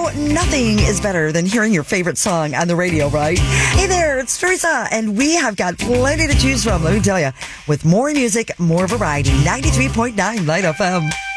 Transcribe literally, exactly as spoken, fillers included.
know, nothing is better than hearing your favorite song on the radio, right? Hey there, it's Teresa, and we have got plenty to choose from, let me tell you. With more music, more variety, ninety-three point nine Light F M.